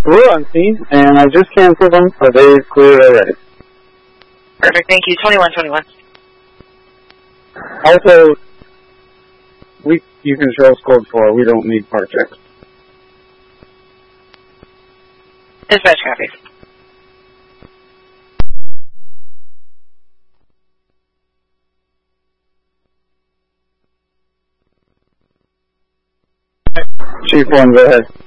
We're on scene, and I just canceled them, so they've cleared already. Perfect, thank you. 2121. Also, you can show us code 4. We don't need part checks. Dispatch copies. Chief 1, go ahead.